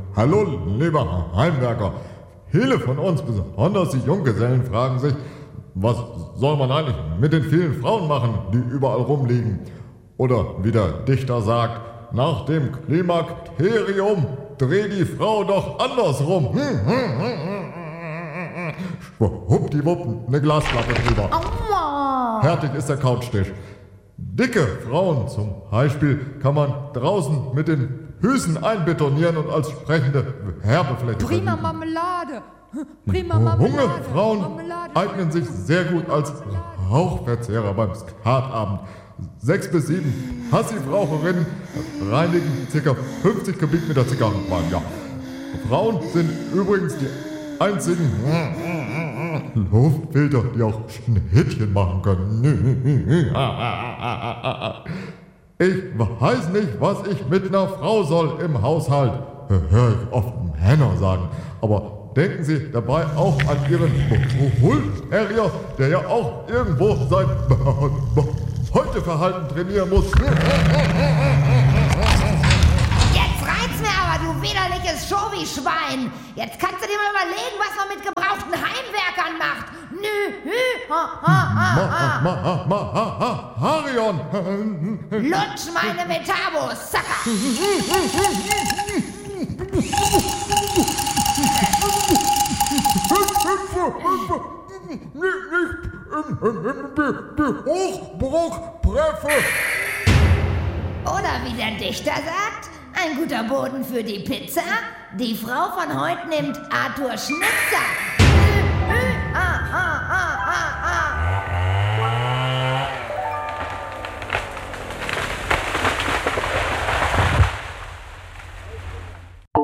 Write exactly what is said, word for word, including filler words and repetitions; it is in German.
Hallo, lieber Heimwerker. Viele von uns, besonders die Junggesellen, fragen sich, was soll man eigentlich mit den vielen Frauen machen, die überall rumliegen? Oder wie der Dichter sagt, nach dem Klimakterium dreh die Frau doch andersrum. Schwuppdiwupp, eine Glasplatte drüber. Aua. Fertig ist der Couchtisch. Dicke Frauen zum Beispiel kann man draußen mit den Füßen einbetonieren und als sprechende Werbefläche Prima verwenden. Marmelade. Prima Marmelade. Junge Frauen Marmelade. eignen sich sehr gut als Rauchverzehrer beim Skatabend. Sechs bis sieben Passivraucherinnen reinigen ca. fünfzig Kubikmeter Zigarrenqualm. Ja. Frauen sind übrigens die einzigen Luftfilter, die auch Schnittchen machen können. Ich weiß nicht, was ich mit einer Frau soll im Haushalt, höre ich oft Männer sagen. Aber denken Sie dabei auch an Ihren Bull-Terrier, der ja auch irgendwo sein Beuteverhalten trainieren muss. Jetzt reizt mir aber, du widerliches Schobi-Schwein. Jetzt kannst du dir mal überlegen, was man mit gebrauchten Heimwerkern macht. Nü, hü, ha, ha, ha, ha. Ma, ma, ma, ha, ha, Harion! Lutsch meine Metabos, Sacker. Hochbruchpreffe! Oder wie der Dichter sagt, ein guter Boden für die Pizza. Die Frau von heute nimmt Arthur Schnitzer. Hü, hü, ha, ha, ha, ha, ha.